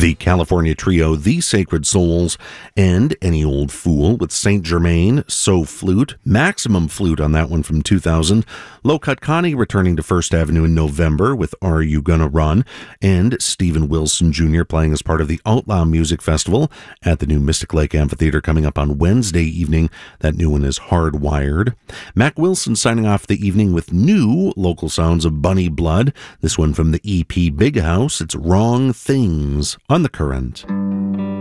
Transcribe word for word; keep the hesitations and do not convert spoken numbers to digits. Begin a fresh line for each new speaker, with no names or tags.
The California trio The Sacred Souls, and Any Old Fool with Saint Germain, So Flute, Maximum Flute on that one from two thousand, Low Cut Connie returning to First Avenue in November with Are You Gonna Run, and Stephen Wilson Junior playing as part of the Outlaw Music Festival at the new Mystic Lake Amphitheater coming up on Wednesday evening. That new one is Hardwired. Mac Wilson signing off the evening with new local sounds of Bunny Blood, this one from the E P Big House. It's Wrong Things on The Current.